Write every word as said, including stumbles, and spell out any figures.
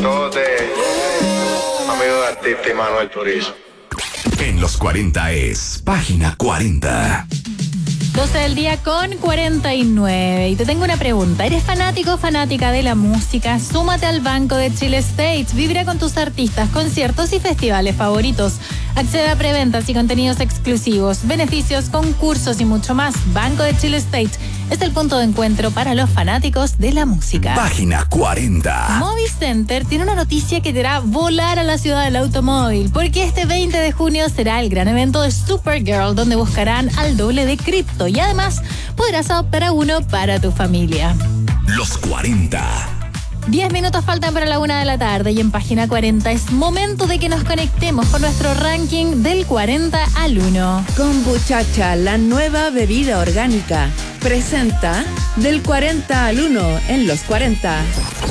todo de amigo de artista y Manuel Turizo. En los cuarenta es Página cuarenta. doce del día con cuarenta y nueve. Y te tengo una pregunta. ¿Eres fanático o fanática de la música? Súmate al Banco de Chile States. Vibra con tus artistas, conciertos y festivales favoritos. Accede a preventas y contenidos exclusivos, beneficios, concursos y mucho más. Banco de Chile States es el punto de encuentro para los fanáticos de la música. Página cuarenta. Movicenter tiene una noticia que te hará volar a la ciudad del automóvil, porque este veinte de junio será el gran evento de Supergirl, donde buscarán al doble de cripto y además podrás adoptar a uno para tu familia. Los cuarenta. Diez minutos faltan para la una de la tarde y en Página cuarenta es momento de que nos conectemos con nuestro ranking del cuarenta al uno. Kombuchacha, la nueva bebida orgánica, presenta del cuarenta al uno en los cuarenta.